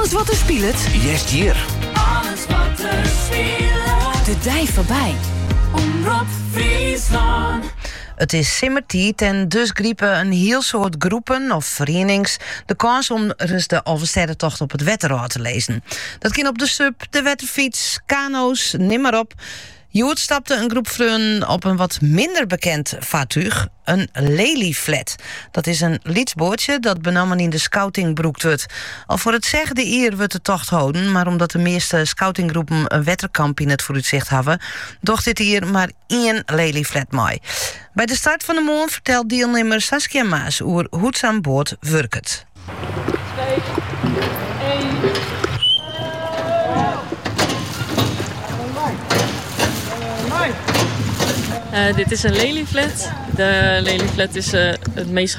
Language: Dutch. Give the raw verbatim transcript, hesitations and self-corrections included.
Alles wat er speelt. Jest hier. Alles wat er speelt. De dij voorbij. Omroep Friesland. Het is simmertijd en dus griepen een heel soort groepen of verenings de kans om dus de Alversterrentocht op het Wetterrad te lezen. Dat kan op de sub, de wetterfiets, kano's, neem maar op. Joert stapte een groep vrienden op een wat minder bekend vaartuig, een lelieflet. Dat is een lietsbootje dat benammen in de scouting broekt wordt. Al voor het zeggen de eer wordt de tocht houden, maar omdat de meeste scoutinggroepen een wetterkamp in het vooruitzicht hebben, docht dit hier maar één lelieflet mee. Bij de start van de morgen vertelt deelnemer Saskia Maas over hoe het aan boord werkt. twee, één. Uh, dit is een lelieflet. De lelieflet is uh, het meest